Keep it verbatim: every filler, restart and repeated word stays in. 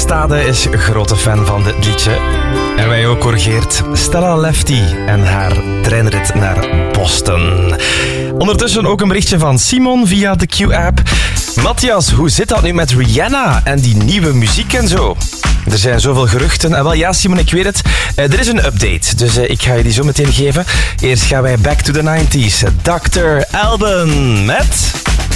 Stade is grote fan van dit liedje. En wij ook, corrigeert Stella Lefty en haar treinrit naar Boston. Ondertussen ook een berichtje van Simon via de Q-app. Matthias, hoe zit dat nu met Rihanna en die nieuwe muziek en zo? Er zijn zoveel geruchten. En wel, ja, Simon, ik weet het. Uh, er is een update, dus uh, ik ga je die zo meteen geven. Eerst gaan wij back to the nineties. doctor Alban met...